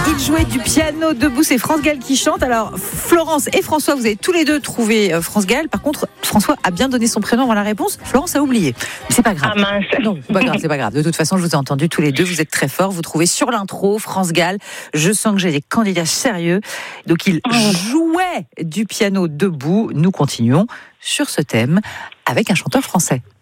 Il jouait du piano debout, c'est France Gall qui chante. Alors Florence et François, vous avez tous les deux trouvé France Gall. Par contre, François a bien donné son prénom avant la réponse. Florence a oublié. Mais c'est pas grave. Ah mince. Non, c'est pas grave. De toute façon, je vous ai entendu tous les deux. Vous êtes très forts. Vous trouvez sur l'intro France Gall. Je sens que j'ai des candidats sérieux. Donc il jouait du piano debout. Nous continuons sur ce thème avec un chanteur français.